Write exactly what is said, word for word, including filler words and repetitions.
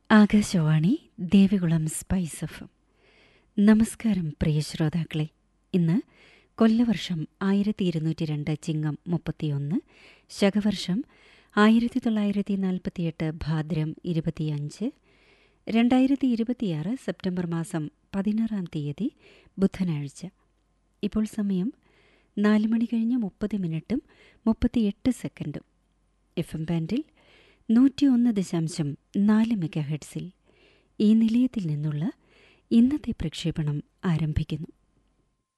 Akashvani Devikulam spice F. നമസ്കാരം പ്രിയ ശ്രോതാക്കളെ. ഇന്ന് കൊല്ലവർഷം ആയിരത്തി ഇരുന്നൂറ്റി രണ്ട് ചിങ്ങം മുപ്പത്തിയൊന്ന്, ശകവർഷം ആയിരത്തി തൊള്ളായിരത്തി നാൽപ്പത്തിയെട്ട് ഭാദ്രം ഇരുപത്തിയഞ്ച്, രണ്ടായിരത്തി ഇരുപത്തിയാറ് സെപ്റ്റംബർ മാസം പതിനാറാം തീയതി ബുധനാഴ്ച. ഇപ്പോൾ സമയം നാല് മണി കഴിഞ്ഞ് മുപ്പത് മിനിറ്റും മുപ്പത്തിയെട്ട് സെക്കൻഡും. എഫ് എം ബാൻഡിൽ നൂറ്റിയൊന്ന് ദശാംശം നാല് മെഗാ ഹെഡ്സിൽ ഈ നിലയത്തിൽ നിന്നുള്ള ഇന്നത്തെ പ്രക്ഷേപണം ആരംഭിക്കുന്നു.